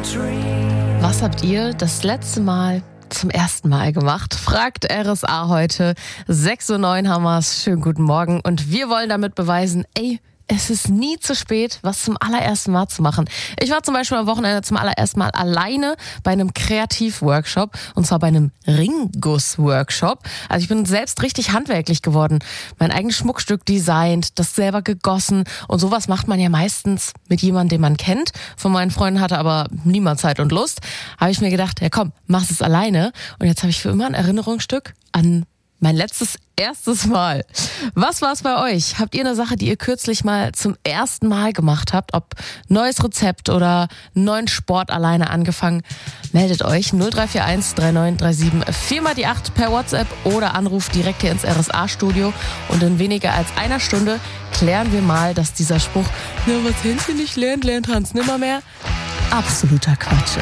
Was habt ihr das letzte Mal zum ersten Mal gemacht? Fragt RSA heute. 6:09 Uhr haben wir's. Schönen guten Morgen. Und wir wollen damit beweisen, es ist nie zu spät, was zum allerersten Mal zu machen. Ich war zum Beispiel am Wochenende zum allerersten Mal alleine bei einem Kreativworkshop, und zwar bei einem Ringguss-Workshop. Also ich bin selbst richtig handwerklich geworden. Mein eigenes Schmuckstück designt, das selber gegossen, und sowas macht man ja meistens mit jemandem, den man kennt. Von meinen Freunden hatte aber niemand Zeit und Lust. Habe ich mir gedacht, ja komm, mach's es alleine. Und jetzt habe ich für immer ein Erinnerungsstück an mein erstes Mal. Was war's bei euch? Habt ihr eine Sache, die ihr kürzlich mal zum ersten Mal gemacht habt? Ob neues Rezept oder neuen Sport alleine angefangen? Meldet euch 0341 3937 4 mal die 8 per WhatsApp oder Anruf direkt hier ins RSA-Studio. Und in weniger als einer Stunde klären wir mal, dass dieser Spruch, was Hänschen nicht lernt, lernt Hans nimmermehr, absoluter Quatsch ist.